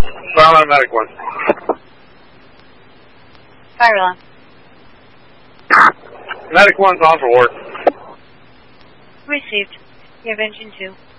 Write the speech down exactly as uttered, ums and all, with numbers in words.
Silent on Medic one. Fire alarm. Medic one's on for work. Received. You have engine two.